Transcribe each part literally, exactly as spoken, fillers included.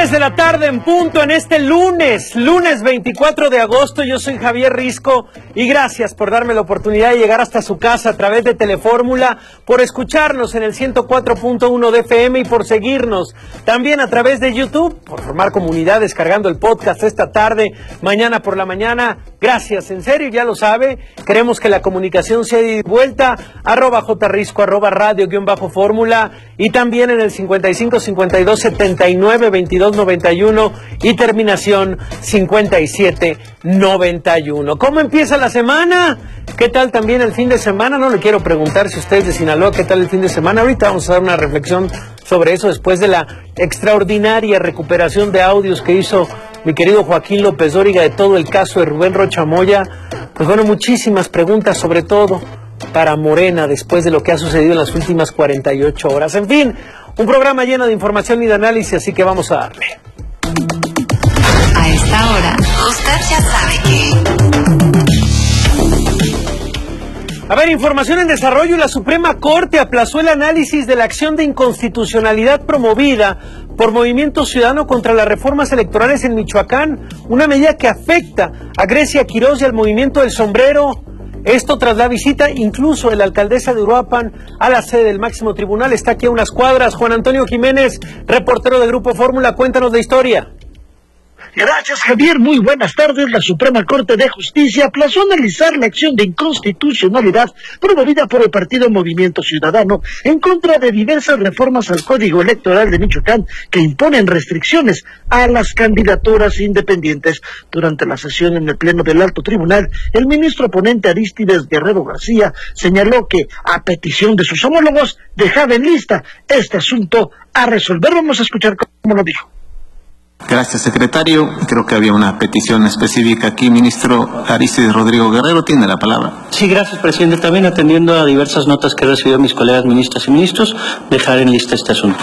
Tres de la tarde en punto en este lunes, lunes veinticuatro de agosto. Yo soy Javier Risco y gracias por darme la oportunidad de llegar hasta su casa a través de Telefórmula, por escucharnos en el ciento cuatro punto uno de F M y por seguirnos también a través de YouTube, por formar comunidad descargando el podcast esta tarde, mañana por la mañana. Gracias, en serio, ya lo sabe. Queremos que la comunicación sea de vuelta, arroba jrisco, arroba radio guión bajo fórmula, y también en el cincuenta y cinco cincuenta y dos setenta y nueve veintidós noventa y uno y terminación cincuenta y siete noventa y uno. ¿Cómo empieza la semana? ¿Qué tal también el fin de semana? No le quiero preguntar si usted es de Sinaloa, ¿qué tal el fin de semana? Ahorita vamos a dar una reflexión sobre eso después de la extraordinaria recuperación de audios que hizo mi querido Joaquín López Dóriga de todo el caso de Rubén Rocha Moya. Pues bueno, muchísimas preguntas, sobre todo para Morena, después de lo que ha sucedido en las últimas cuarenta y ocho horas. En fin, un programa lleno de información y de análisis, así que vamos a darle. A esta hora, usted ya sabe que... A ver, información en desarrollo. La Suprema Corte aplazó el análisis de la acción de inconstitucionalidad promovida por Movimiento Ciudadano contra las reformas electorales en Michoacán, una medida que afecta a Grecia Quirós y al Movimiento del Sombrero. Esto tras la visita incluso de la alcaldesa de Uruapan a la sede del máximo tribunal. Está aquí a unas cuadras. Juan Antonio Jiménez, reportero de Grupo Fórmula, cuéntanos la historia. Gracias, Javier. Muy buenas tardes. La Suprema Corte de Justicia aplazó analizar la acción de inconstitucionalidad promovida por el partido Movimiento Ciudadano en contra de diversas reformas al Código Electoral de Michoacán que imponen restricciones a las candidaturas independientes. Durante la sesión en el Pleno del Alto Tribunal, el ministro ponente Arístides Guerrero García señaló que, a petición de sus homólogos, dejaba en lista este asunto a resolver. Vamos a escuchar cómo lo dijo. Gracias, secretario. Creo que había una petición específica aquí. Ministro Arístides Rodrigo Guerrero, tiene la palabra. Sí, gracias, presidente. También atendiendo a diversas notas que he recibido mis colegas ministras y ministros, dejar en lista este asunto.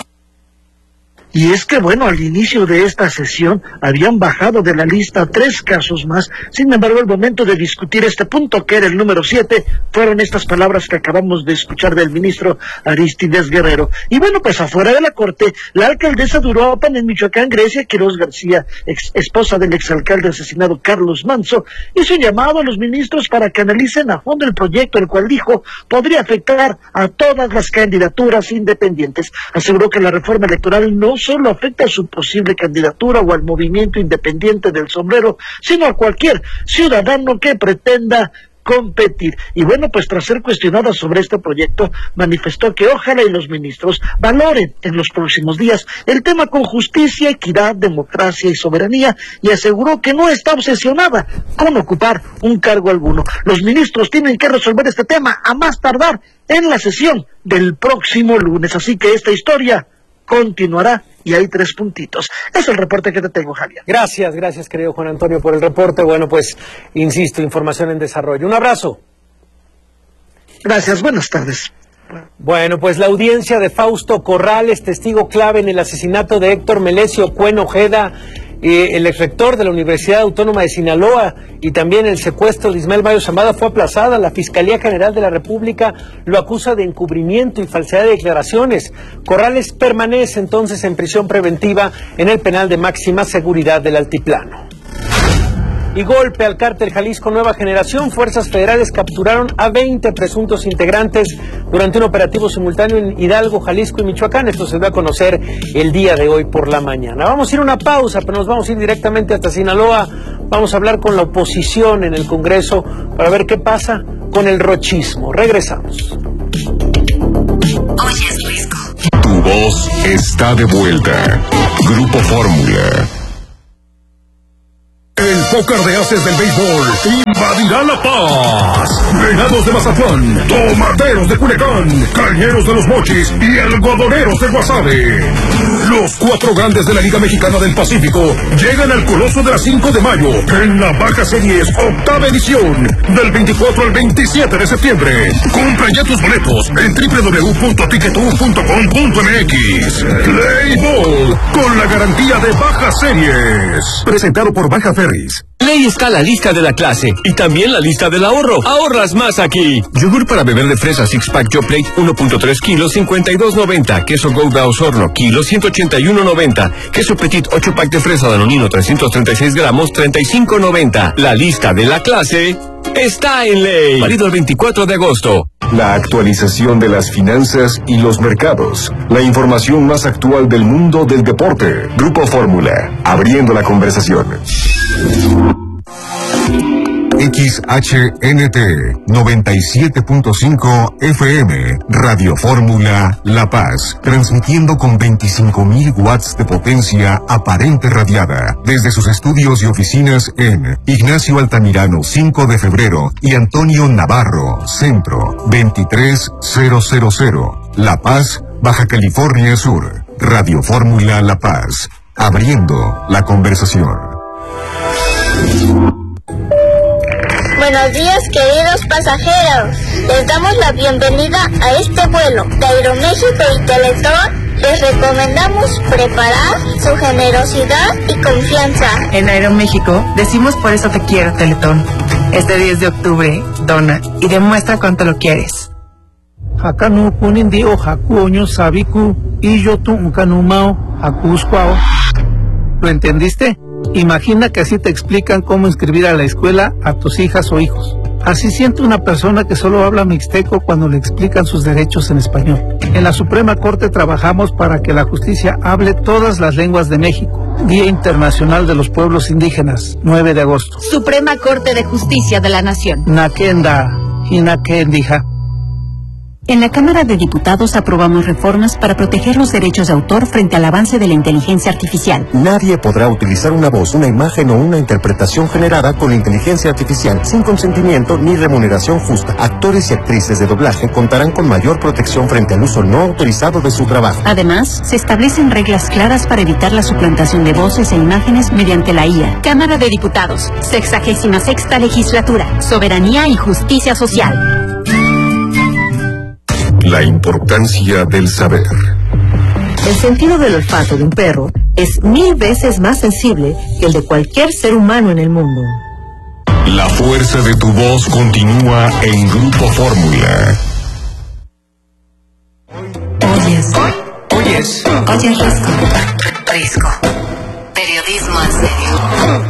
Y es que, bueno, al inicio de esta sesión habían bajado de la lista tres casos más. Sin embargo, al momento de discutir este punto, que era el número siete, fueron estas palabras que acabamos de escuchar del ministro Arístides Guerrero. Y bueno, pues afuera de la Corte, la alcaldesa de Uruapan en Michoacán, Grecia Quirós García, ex esposa del exalcalde asesinado Carlos Manso, hizo un llamado a los ministros para que analicen a fondo el proyecto, el cual dijo podría afectar a todas las candidaturas independientes. Aseguró que la reforma electoral no solo afecta a su posible candidatura o al movimiento independiente del Sombrero, sino a cualquier ciudadano que pretenda competir. Y bueno, pues tras ser cuestionada sobre este proyecto, manifestó que ojalá y los ministros valoren en los próximos días el tema con justicia, equidad, democracia y soberanía, y aseguró que no está obsesionada con ocupar un cargo alguno. Los ministros tienen que resolver este tema a más tardar en la sesión del próximo lunes, así que esta historia continuará y hay tres puntitos. Es el reporte que te tengo, Javier. Gracias, gracias, querido Juan Antonio, por el reporte. Bueno, pues, insisto, información en desarrollo. Un abrazo. Gracias, buenas tardes. Bueno, pues la audiencia de Fausto Corrales, testigo clave en el asesinato de Héctor Melesio Cuen Ojeda, eh, el exrector de la Universidad Autónoma de Sinaloa, y también el secuestro de Ismael Mayo Zambada, fue aplazada. La Fiscalía General de la República lo acusa de encubrimiento y falsedad de declaraciones. Corrales permanece entonces en prisión preventiva en el penal de máxima seguridad del Altiplano. Y golpe al cártel Jalisco Nueva Generación. Fuerzas federales capturaron a veinte presuntos integrantes durante un operativo simultáneo en Hidalgo, Jalisco y Michoacán. Esto se va a conocer el día de hoy por la mañana. Vamos a ir a una pausa, pero nos vamos a ir directamente hasta Sinaloa. Vamos a hablar con la oposición en el Congreso para ver qué pasa con el rochismo. Regresamos. Oye, Risco. Tu voz está de vuelta. Grupo Fórmula. El póker de ases del béisbol invadirá La Paz. Venados de Mazatlán, Tomateros de Culiacán, Cañeros de los Mochis y Algodoneros de Guasave. Los cuatro grandes de la Liga Mexicana del Pacífico llegan al Coloso de la cinco de mayo en la Baja Series octava edición del veinticuatro al veintisiete de septiembre. Compra ya tus boletos en doble u doble u doble u punto ticket u punto com punto m x. Play Ball con la garantía de Baja Series. Presentado por Baja Ferries. Play está la lista de la clase y también la lista del ahorro. Ahorras más aquí. Yogur para beber de fresa six pack Yo Plate uno punto tres kilos cincuenta y dos noventa. Queso Gouda Osorno kilo ciento ochenta y uno noventa. Queso Petit ocho pack de fresa Danonino trescientos treinta y seis gramos treinta y cinco noventa. La lista de la clase está en Ley. Válido el veinticuatro de agosto. La actualización de las finanzas y los mercados. La información más actual del mundo del deporte. Grupo Fórmula, abriendo la conversación. X H N T noventa y siete punto cinco F M, Radio Fórmula La Paz, transmitiendo con veinticinco mil watts de potencia aparente radiada, desde sus estudios y oficinas en Ignacio Altamirano cinco de febrero y Antonio Navarro, Centro veintitrés mil, La Paz, Baja California Sur. Radio Fórmula La Paz, abriendo la conversación. Buenos días, queridos pasajeros. Les damos la bienvenida a este vuelo de Aeroméxico y Teletón. Les recomendamos preparar su generosidad y confianza. En Aeroméxico decimos por eso te quiero, Teletón. Este diez de octubre, dona y demuestra cuánto lo quieres. Hakanu kunindio hakuoño sabiku y yo tu unkanumao hakuscuao. ¿Lo entendiste? Imagina que así te explican cómo inscribir a la escuela a tus hijas o hijos. Así siente una persona que solo habla mixteco cuando le explican sus derechos en español. En la Suprema Corte trabajamos para que la justicia hable todas las lenguas de México. Día Internacional de los Pueblos Indígenas, nueve de agosto. Suprema Corte de Justicia de la Nación. Nakenda y Nakendija. En la Cámara de Diputados aprobamos reformas para proteger los derechos de autor frente al avance de la inteligencia artificial. Nadie podrá utilizar una voz, una imagen o una interpretación generada con inteligencia artificial sin consentimiento ni remuneración justa. Actores y actrices de doblaje contarán con mayor protección frente al uso no autorizado de su trabajo. Además, se establecen reglas claras para evitar la suplantación de voces e imágenes mediante la I A. Cámara de Diputados, sexagésima sexta legislatura, soberanía y justicia social. La importancia del saber. El sentido del olfato de un perro es mil veces más sensible que el de cualquier ser humano en el mundo. La fuerza de tu voz continúa en Grupo Fórmula. Oyes. Oyes. Oyes Risco. Risco. Periodismo en serio.